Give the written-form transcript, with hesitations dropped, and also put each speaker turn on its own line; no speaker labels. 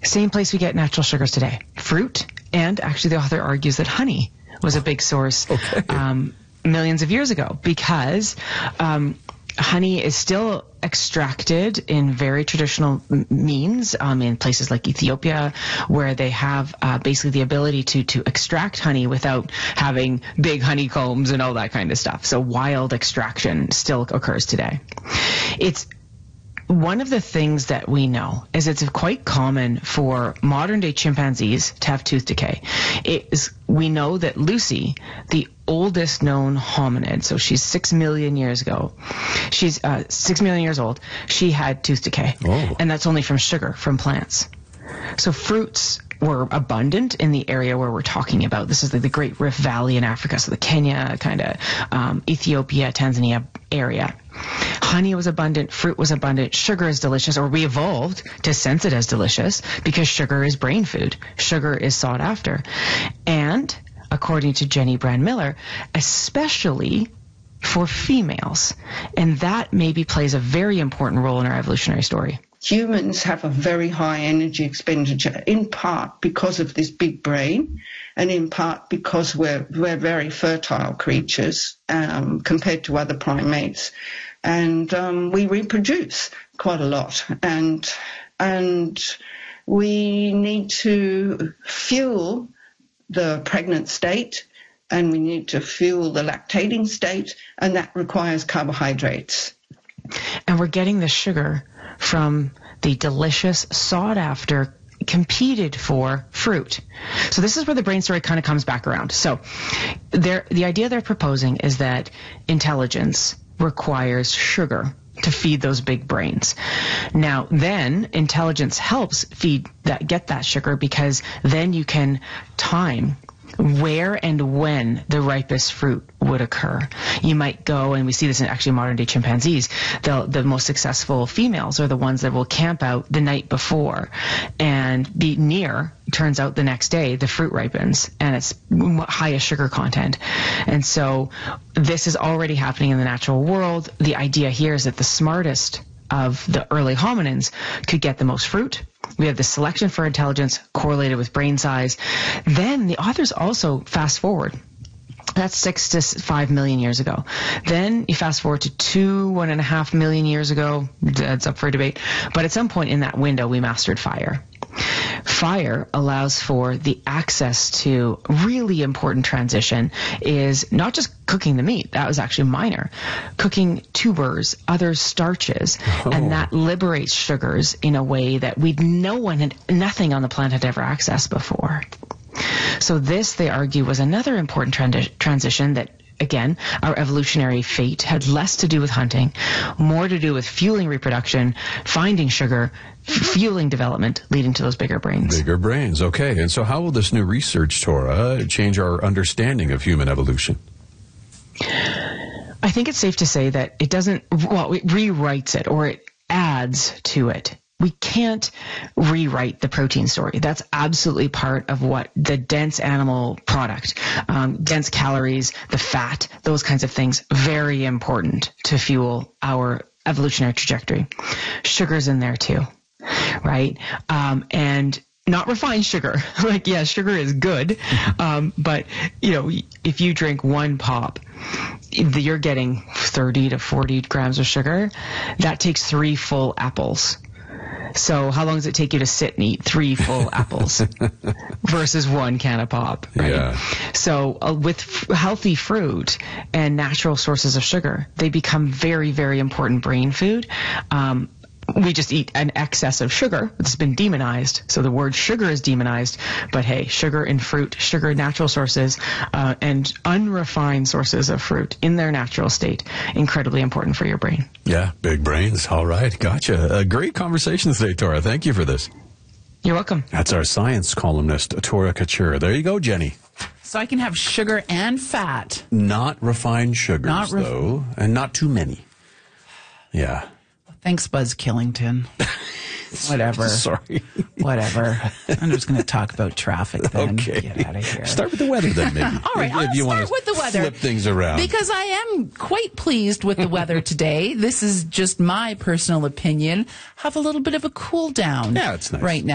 Same place we get natural sugars today, fruit, and actually the author argues that honey was a big source millions of years ago, because honey is still extracted in very traditional means in places like Ethiopia, where they have basically the ability to extract honey without having big honeycombs and all that kind of stuff. So wild extraction still occurs today. It's one of the things that we know is it's quite common for modern day chimpanzees to have tooth decay. We know that Lucy, the oldest known hominid, so she's 6 million years ago, she's 6 million years old, she had tooth decay. Oh. And that's only from sugar, from plants. So fruits were abundant in the area where we're talking about. This is the Great Rift Valley in Africa, so the Kenya, kind of Ethiopia, Tanzania area. Honey was abundant, fruit was abundant, sugar is delicious, or we evolved to sense it as delicious because sugar is brain food. Sugar is sought after. And according to Jenny Brand-Miller, especially for females. And that maybe plays a very important role in our evolutionary story.
Humans have a very high energy expenditure, in part because of this big brain, and in part because we're very fertile creatures compared to other primates. And we reproduce quite a lot. And we need to fuel the pregnant state, and we need to fuel the lactating state, and that requires carbohydrates.
And we're getting the sugar from the delicious, sought-after, competed for fruit. So this is where the brain story kind of comes back around. So the idea they're proposing is that intelligence requires sugar to feed those big brains. Now, then intelligence helps get that sugar, because then you can time where and when the ripest fruit would occur. You might go, and we see this in actually modern day chimpanzees, the most successful females are the ones that will camp out the night before and be near, turns out the next day, the fruit ripens and it's highest sugar content. And so this is already happening in the natural world. The idea here is that the smartest of the early hominins could get the most fruit. We have the selection for intelligence correlated with brain size. Then the authors also fast forward. That's 6 to 5 million years ago. Then you fast forward to 1.5 million years ago. That's up for debate. But at some point in that window, we mastered fire. Fire allows for the access to really important transition is not just cooking the meat. That was actually minor. Cooking tubers, other starches, and that liberates sugars in a way that nothing on the planet had ever accessed before. So this, they argue, was another important transition that, again, our evolutionary fate had less to do with hunting, more to do with fueling reproduction, finding sugar, fueling development, leading to those bigger brains.
Bigger brains, okay. And so how will this new research, Tora, change our understanding of human evolution?
I think it's safe to say that it doesn't, it rewrites it, or it adds to it. We can't rewrite the protein story. That's absolutely part of what the dense animal product, dense calories, the fat, those kinds of things, very important to fuel our evolutionary trajectory. Sugar's in there too, right? And not refined sugar. Sugar is good, but if you drink one pop, you're getting 30 to 40 grams of sugar. That takes 3 full apples. So how long does it take you to sit and eat 3 full apples versus 1 can of pop, right? Yeah. So with healthy fruit and natural sources of sugar, they become very, very important brain food. We just eat an excess of sugar. It's been demonized. So the word sugar is demonized. But hey, sugar in fruit, sugar in natural sources, and unrefined sources of fruit in their natural state, incredibly important for your brain.
Yeah, big brains. All right, gotcha. A great conversation today, Tora. Thank you for this.
You're welcome.
That's our science columnist, Tora Couture. There you go, Jenny.
So I can have sugar and fat.
Not refined sugars, though, and not too many. Yeah.
Thanks, Buzz Killington. Whatever.
Sorry.
Whatever. I'm just going to talk about traffic then.
Okay.
Get out of here.
Start with the weather then, maybe.
All right, I'll start with the weather.
Flip things around.
Because I am quite pleased with the weather today. This is just my personal opinion. Have a little bit of a cool down.
Yeah, it's nice.
Right now.